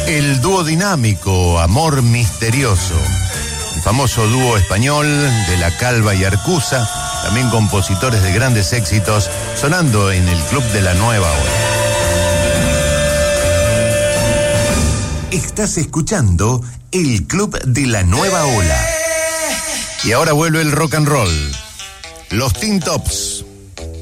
El dúo dinámico Amor Misterioso, el famoso dúo español de La Calva y Arcusa, también compositores de grandes éxitos, sonando en el Club de la Nueva Ola. Estás escuchando el Club de la Nueva Ola. Y ahora vuelve el rock and roll. Los Teen Tops.